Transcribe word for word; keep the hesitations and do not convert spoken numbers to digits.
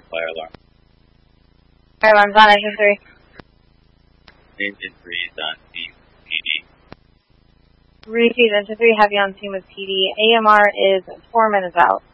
fire alarm. Fire alarm's on engine three. Engine three is on P D. Repeat, engine three, heavy on scene with P D. A M R is four minutes out.